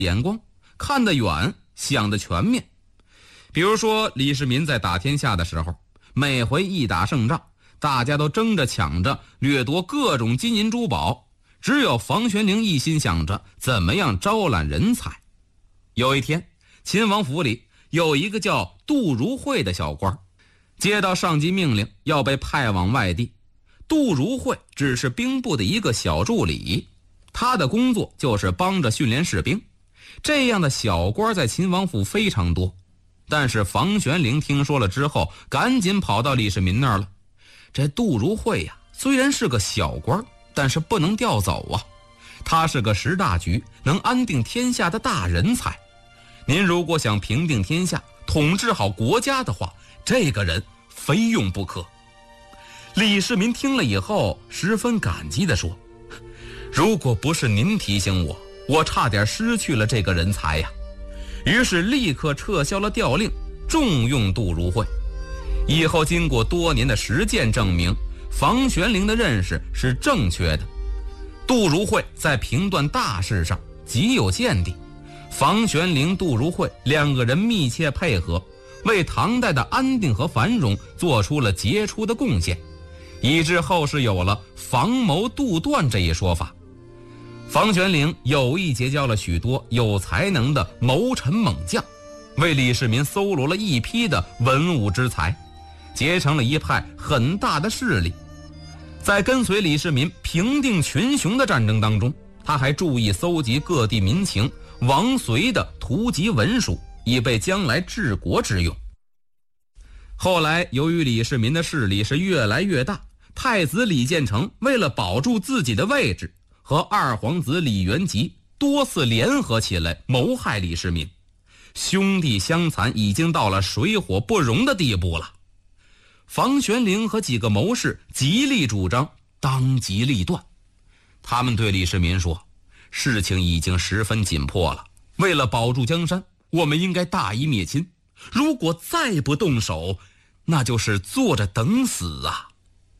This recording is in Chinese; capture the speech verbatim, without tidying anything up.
眼光，看得远，想得全面。比如说李世民在打天下的时候，每回一打胜仗，大家都争着抢着掠夺各种金银珠宝，只有房玄龄一心想着怎么样招揽人才。有一天，秦王府里有一个叫杜如晦的小官，接到上级命令要被派往外地。杜如晦只是兵部的一个小助理，他的工作就是帮着训练士兵。这样的小官在秦王府非常多，但是房玄龄听说了之后，赶紧跑到李世民那儿了。这杜如晦呀，虽然是个小官，但是不能调走啊。他是个识大局、能安定天下的大人才。您如果想平定天下、统治好国家的话，这个人非用不可。李世民听了以后十分感激地说，如果不是您提醒我，我差点失去了这个人才呀。于是立刻撤销了调令，重用杜如晦。以后经过多年的实践证明，房玄龄的认识是正确的。杜如晦在评断大事上极有见地，房玄龄、杜如晦两个人密切配合，为唐代的安定和繁荣做出了杰出的贡献，以致后世有了房谋杜断这一说法。房玄龄有意结交了许多有才能的谋臣猛将，为李世民搜罗了一批的文武之才，结成了一派很大的势力。在跟随李世民平定群雄的战争当中，他还注意搜集各地民情、王隋的图籍文书，以备将来治国之用。后来由于李世民的势力是越来越大，太子李建成为了保住自己的位置，和二皇子李元吉多次联合起来谋害李世民，兄弟相残已经到了水火不容的地步了。房玄龄和几个谋士极力主张当机立断，他们对李世民说，事情已经十分紧迫了，为了保住江山，我们应该大义灭亲，如果再不动手，那就是坐着等死啊。